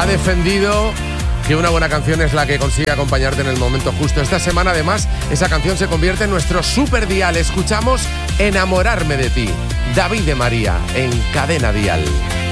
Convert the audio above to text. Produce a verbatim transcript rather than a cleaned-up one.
ha defendido que una buena canción es la que consigue acompañarte en el momento justo. Esta semana, además, esa canción se convierte en nuestro super dial. Escuchamos Enamorarme de ti, David de María, en Cadena Dial.